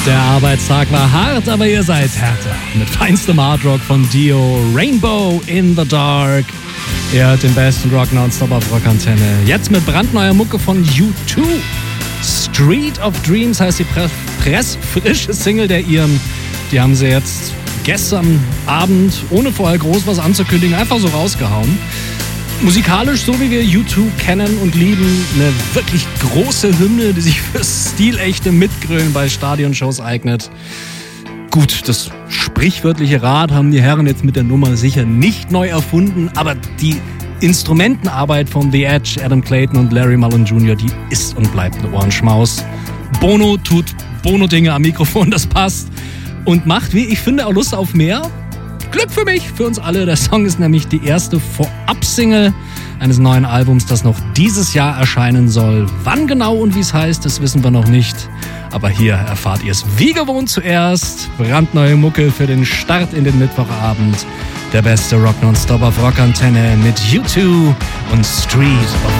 Der Arbeitstag war hart, aber ihr seid härter. Mit feinstem Hardrock von Dio, Rainbow in the Dark. Ihr hört den besten Rock nonstop auf Rockantenne. Jetzt mit brandneuer Mucke von U2. Street of Dreams heißt die pressfrische Single der Iren. Die haben sie jetzt gestern Abend, ohne vorher groß was anzukündigen, einfach so rausgehauen. Musikalisch, so wie wir U2 kennen und lieben, eine wirklich große Hymne, die sich für stilechte Mitgrölen bei Stadionshows eignet. Gut, das sprichwörtliche Rad haben die Herren jetzt mit der Nummer sicher nicht neu erfunden, aber die Instrumentenarbeit von The Edge, Adam Clayton und Larry Mullen Jr., die ist und bleibt eine Ohrenschmaus. Bono tut Bono-Dinge am Mikrofon, das passt. Und macht, wie ich finde, auch Lust auf mehr. Glück für mich, für uns alle. Der Song ist nämlich die erste Vorab-Single eines neuen Albums, das noch dieses Jahr erscheinen soll. Wann genau und wie es heißt, das wissen wir noch nicht. Aber hier erfahrt ihr es wie gewohnt zuerst. Brandneue Mucke für den Start in den Mittwochabend. Der beste Rock nonstop auf Rockantenne mit U2 und Street of